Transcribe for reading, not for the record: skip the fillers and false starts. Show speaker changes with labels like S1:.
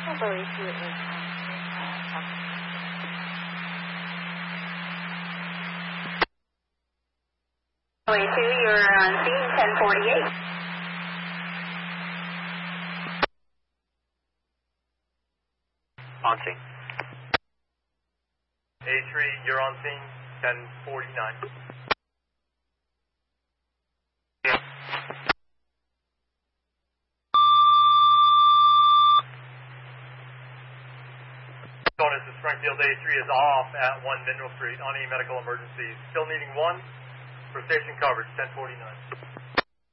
S1: I believe he is.
S2: Way 2, you're on scene 1048.
S3: On scene.
S4: A3, you're on scene 1049.
S3: Yeah.
S4: Bonus to Springfield, A3 is off at 1 Mineral Street on any medical emergencies. Still needing 1 for station coverage, 1049.